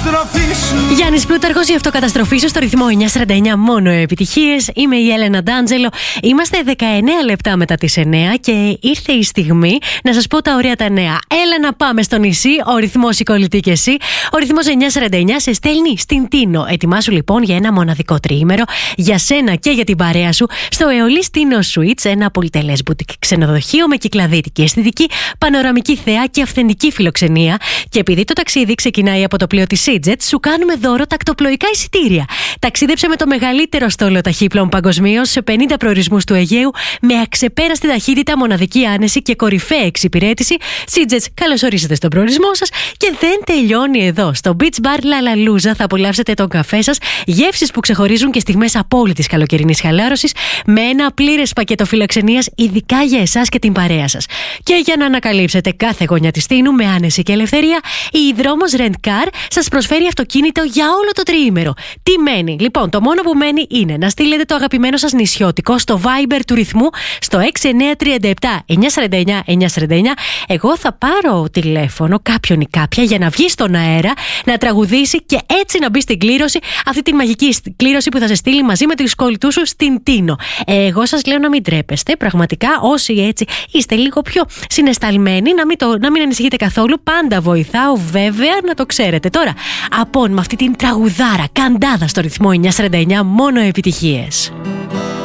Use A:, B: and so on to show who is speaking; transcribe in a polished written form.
A: αυτοκαταστροφή σου.
B: Γιάννης Πλούταρχος, η αυτοκαταστροφή σου στο ρυθμό 949, μόνο επιτυχίες. Είμαι η Έλενα Ντάντζελο. Είμαστε 19 λεπτά μετά τις 9 και ήρθε η στιγμή να σας πω τα ωραία τα νέα. Έλα να πάμε στο νησί, ο ρυθμός η κολλητή και εσύ. Ο ρυθμός 949 σε στέλνει στην Τίνο. Ετοιμάσου λοιπόν για ένα μοναδικό τριήμερο για σένα και για την παρέα σου στο Αιωλής Τίνο Suites, ένα πολυτελές μπουτικ ξενοδοχείο με κυκλαδίτικη αισθητική, πανοραμική θέα και αυθεντική φιλοξενία. Και επειδή το ταξίδι ξεκινάει από το πλοίο της EasyJet, σου κάνουμε δώρο τακτοπλοϊκά εισιτήρια. Ταξίδεψε με το μεγαλύτερο στόλο ταχύπλων παγκοσμίως σε 50 προορισμούς του Αιγαίου με αξεπέραστη ταχύτητα, μοναδική άνεση και κορυφαία εξυπηρέτηση. EasyJet, καλώς ορίσατε στον προορισμό σας. Και δεν τελειώνει εδώ. Στο Beach Bar Lallalooza θα απολαύσετε τον καφέ σας, γεύσεις που ξεχωρίζουν και στιγμές απόλυτης καλοκαιρινής χαλάρωσης, με ένα πλήρες πακέτο φιλοξενίας ειδικά για εσάς και την παρέα σας. Και για να ανακαλύψετε κάθε γωνιά της Τίνου με άνεση και ελευθερία, η Δρόμος Rent Car σας προσφέρει αυτοκίνητο για όλο το τριήμερο. Τι μένει? Λοιπόν, το μόνο που μένει είναι να στείλετε το αγαπημένο σας νησιώτικο στο Viber του ρυθμού στο 6937 949 949. Εγώ θα πάρω τηλέφωνο κάποιον ή κάποια για να βγει στον αέρα, να τραγουδήσει και έτσι να μπει στην κλήρωση, αυτή τη μαγική κλήρωση που θα σε στείλει μαζί με τους κολλητούς σου στην Τίνο. Εγώ σας λέω να μην τρέπεστε. Πραγματικά, όσοι έτσι είστε λίγο πιο συναισθαλμένοι, να μην ανησυχείτε καθόλου. Πάντα βοηθάω, βέβαια, να το ξέρετε. Τώρα, με αυτή την τραγουδάρα καντάδα στο ρυθμό 949, μόνο επιτυχίες.